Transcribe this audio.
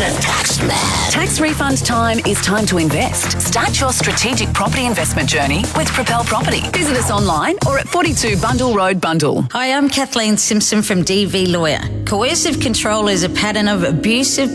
a tax man. Tax refund time is time to invest. Start your strategic property investment journey with Propel Property. Visit us online or at 42 Bundle Road, Bundle. Hi, I'm Kathleen Simpson from DV Lawyer. Coercive control is a pattern of abusive